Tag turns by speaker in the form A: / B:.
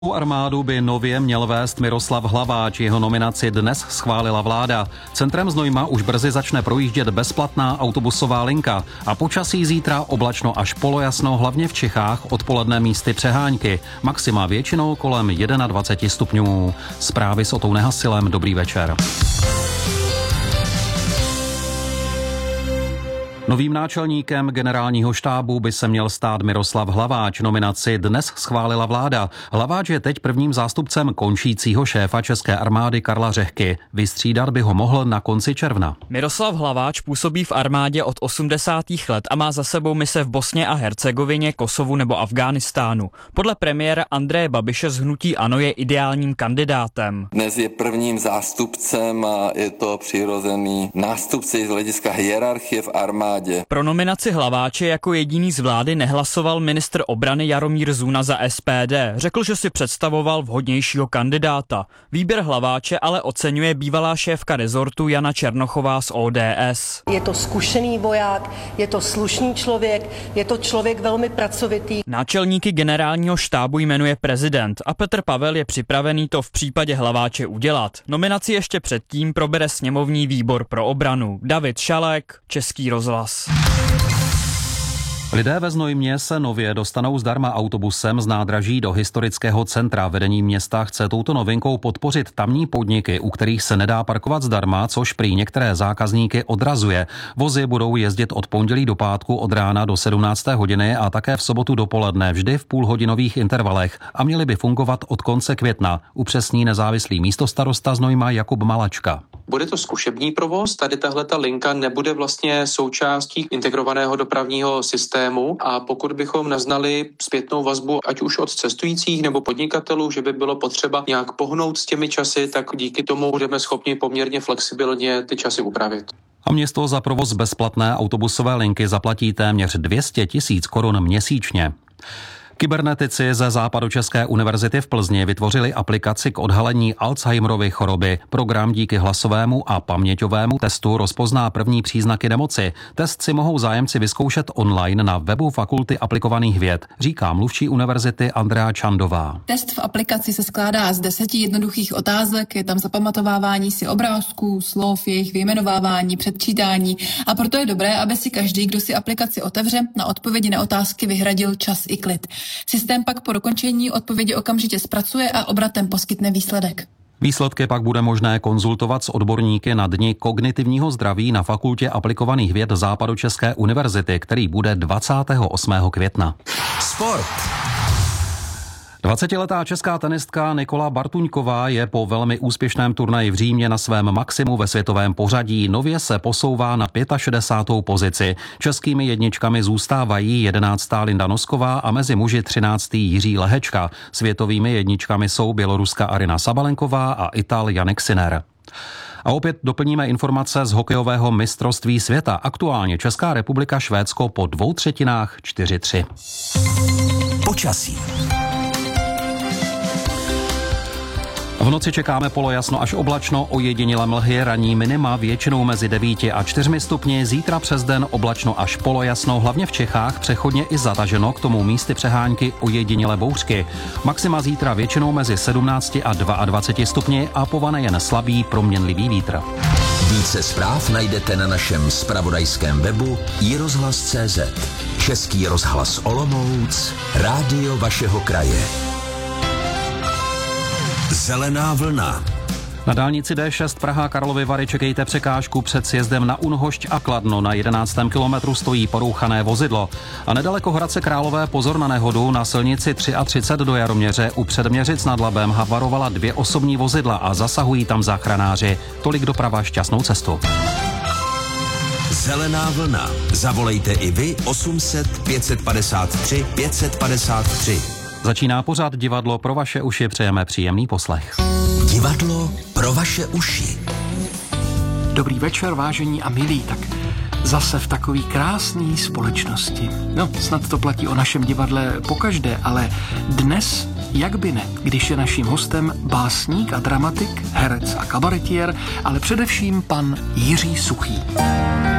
A: Armádu by nově měl vést Miroslav Hlaváč, jeho nominaci dnes schválila vláda. Centrem Znojma už brzy začne projíždět bezplatná autobusová linka a počasí zítra oblačno až polojasno, hlavně v Čechách, odpoledne místy přehánky. Maxima většinou kolem 21 stupňů. Zprávy s Otou Nehasilem, dobrý večer. Novým náčelníkem generálního štábu by se měl stát Miroslav Hlaváč. Nominaci dnes schválila vláda. Hlaváč je teď prvním zástupcem končícího šéfa České armády Karla Řehky. Vystřídat by ho mohl na konci června.
B: Miroslav Hlaváč působí v armádě od 80. let a má za sebou mise v Bosně a Hercegovině, Kosovu nebo Afghánistánu. Podle premiéra Andreje Babiše z hnutí ANO je ideálním kandidátem.
C: Dnes je prvním zástupcem a je to přirozený nástupce z hlediska hierarchie v armádě.
B: Pro nominaci Hlaváče jako jediný z vlády nehlasoval ministr obrany Jaromír Zuna za SPD. Řekl, že si představoval vhodnějšího kandidáta. Výběr Hlaváče ale oceňuje bývalá šéfka rezortu Jana Černochová z ODS.
D: Je to zkušený voják, je to slušný člověk, je to člověk velmi pracovitý.
B: Náčelníky generálního štábu jmenuje prezident a Petr Pavel je připravený to v případě Hlaváče udělat. Nominaci ještě předtím probere sněmovní výbor pro obranu. David Šalek, Český rozhlas.
A: Lidé ve Znojmě se nově dostanou zdarma autobusem z nádraží do historického centra. Vedení města chce touto novinkou podpořit tamní podniky, u kterých se nedá parkovat zdarma, což prý některé zákazníky odrazuje. Vozy budou jezdit od pondělí do pátku od rána do 17. hodiny a také v sobotu dopoledne, vždy v půlhodinových intervalech, a měly by fungovat od konce května, upřesní nezávislý místostarosta Znojma Jakub Malačka.
E: Bude to zkušební provoz, tady tahleta linka nebude vlastně součástí integrovaného dopravního systému a pokud bychom naznali zpětnou vazbu, ať už od cestujících nebo podnikatelů, že by bylo potřeba nějak pohnout s těmi časy, tak díky tomu budeme schopni poměrně flexibilně ty časy upravit.
A: A město za provoz bezplatné autobusové linky zaplatí téměř 200 000 korun měsíčně. Kybernetici ze Západočeské univerzity v Plzni vytvořili aplikaci k odhalení Alzheimerovy choroby. Program díky hlasovému a paměťovému testu rozpozná první příznaky nemoci. Test si mohou zájemci vyzkoušet online na webu Fakulty aplikovaných věd, říká mluvčí univerzity Andrea Čandová.
F: Test v aplikaci se skládá z 10 jednoduchých otázek, je tam zapamatovávání si obrázků, slov, jejich vyjmenovávání, předčítání a proto je dobré, aby si každý, kdo si aplikaci otevře, na odpovědi na otázky vyhradil čas i klid. Systém pak po dokončení odpovědi okamžitě zpracuje a obratem poskytne výsledek.
A: Výsledky pak bude možné konzultovat s odborníky na Dni kognitivního zdraví na Fakultě aplikovaných věd Západočeské univerzity, který bude 28. května.
G: Sport.
A: 20letá česká tenistka Nikola Bartuňková je po velmi úspěšném turnaji v Římě na svém maximu ve světovém pořadí. Nově se posouvá na 65. pozici. Českými jedničkami zůstávají 11. Linda Nosková a mezi muži 13. Jiří Lehečka. Světovými jedničkami jsou běloruska Aryna Sabalenková a Ital Jannik Sinner. A opět doplníme informace z hokejového mistrovství světa. Aktuálně Česká republika Švédsko po 2/3 4-3.
G: Počasí.
A: V noci čekáme polojasno až oblačno, ojedinělé mlhy, ranní minima většinou mezi 9 a 4 stupni, zítra přes den oblačno až polojasno, hlavně v Čechách, přechodně i zataženo, k tomu místy přehánky ojedinělé bouřky. Maxima zítra většinou mezi 17 a 22 stupni a povane jen slabý proměnlivý vítr.
G: Více zpráv najdete na našem zpravodajském webu iRozhlas.cz. Český rozhlas Olomouc, rádio vašeho kraje. Zelená vlna.
A: Na dálnici D6 Praha Karlovy Vary čekejte překážku před sjezdem na Unhošť a Kladno. Na 11. kilometru stojí porouchané vozidlo. A nedaleko Hradce Králové pozor na nehodu. Na silnici 33 do Jaroměře u Předměřic nad Labem havarovala 2 osobní vozidla a zasahují tam záchranáři. Tolik doprava, šťastnou cestu.
G: Zelená vlna. Zavolejte i vy 800 553 553.
A: Začíná pořad Divadlo pro vaše uši, přejeme příjemný poslech.
G: Divadlo pro vaše uši.
H: Dobrý večer, vážení a milí, tak zase v takový krásný společnosti. No, snad to platí o našem divadle pokaždé, ale dnes, jak by ne, když je naším hostem básník a dramatik, herec a kabaretier, ale především pan Jiří Suchý.